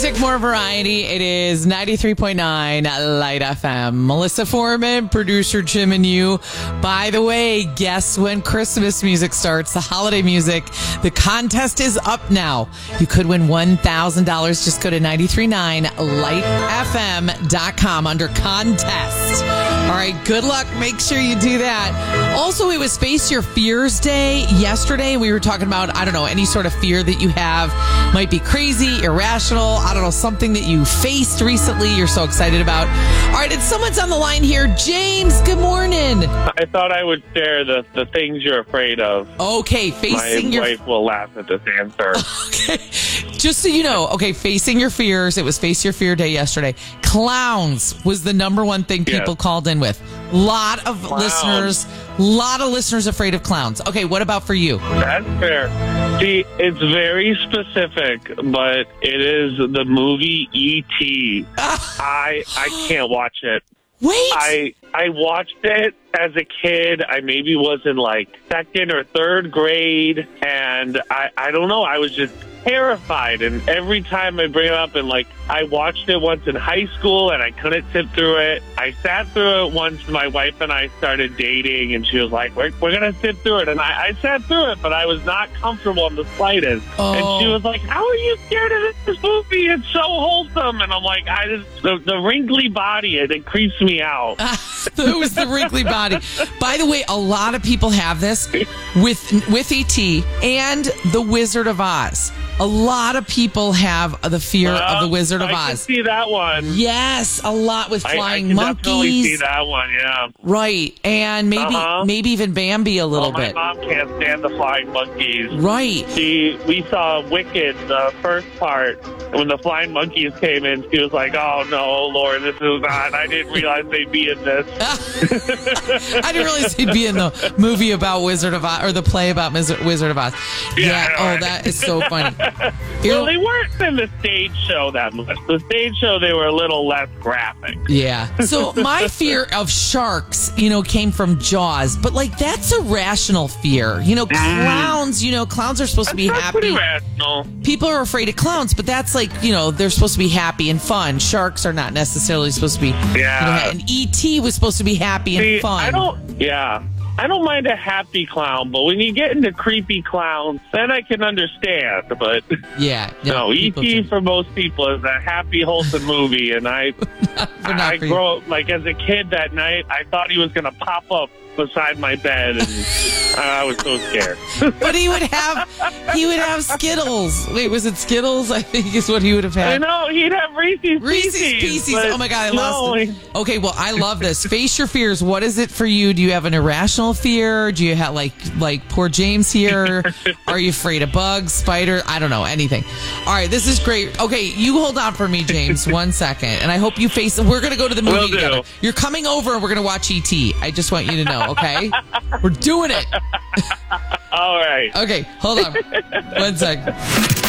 More variety. It is 93.9 Light FM. Melissa Foreman, producer Jim and you. By the way, guess when Christmas music starts? The holiday music. The contest is up now. You could win $1,000. Just go to 939lightfm.com under contest. All right, good luck. Make sure you do that. Also, it was Face Your Fears Day yesterday. We were talking about, I don't know, any sort of fear that you have. Might be crazy, irrational, I don't know, something that you faced recently you're so excited about. All right, and someone's on the line here. James, good morning. I thought I would share the things you're afraid of. Okay, facing My wife will laugh at this answer. Okay, just so you know, okay, facing your fears. It was Face Your Fear Day yesterday. Clowns was the number one thing people called in with. Lot of listeners afraid of clowns. Okay, what about for you? That's fair. See, it's very specific, but it is the movie E.T. I can't watch it. Wait. I watched it as a kid. I maybe was in like second or third grade, and I don't know. I was just terrified, and every time I bring it up, and like I watched it once in high school and I couldn't sit through it. I sat through it once. My wife and I started dating, and she was like, we're gonna sit through it, and I sat through it, but I was not comfortable in the slightest. And she was like, how are you scared of this movie? It's so wholesome. And I'm like, the wrinkly body, it creeps me out. It was the wrinkly body. By the way, a lot of people have this with E.T. and The Wizard of Oz. A lot of people have the fear of The Wizard of Oz. I can see that one. Yes, a lot with flying I monkeys. Definitely see that one, yeah. Right, and maybe even Bambi a little bit. My mom can't stand the flying monkeys. Right. We saw Wicked, the first part, when the flying monkeys came in. She was like, "Oh no, Lord, this is not. I didn't realize they'd be in this." I didn't realize they'd be in the movie about Wizard of Oz or the play about Wizard of Oz. Yeah. Right. That is so funny. Well, they weren't in the stage show that much. The stage show, they were a little less graphic. Yeah. So my fear of sharks, came from Jaws, but like that's a rational fear. Clowns, clowns are supposed to be happy. Pretty rational. People are afraid of clowns, but that's like, they're supposed to be happy and fun. Sharks are not necessarily supposed to be. Yeah. And E.T. was supposed to be happy and fun. I don't mind a happy clown, but when you get into creepy clowns, then I can understand. But no, E.T. for most people is a happy, wholesome movie, and I grow up like as a kid that night. I thought he was going to pop up beside my bed, and I was so scared. But he would have Skittles. Wait, was it Skittles? I think is what he would have had. I know, he'd have Reese's Pieces. Oh my God, I lost it. Okay, well, I love this. Face your fears. What is it for you? Do you have an irrational fear? Do you have like poor James here? Are you afraid of bugs, spiders? I don't know, anything. All right, this is great. Okay, you hold on for me, James, 1 second, and I hope you face. We're gonna go to the movie together. You're coming over, and we're gonna watch E.T. I just want you to know. Okay, we're doing it. All right. Okay, hold on. 1 second.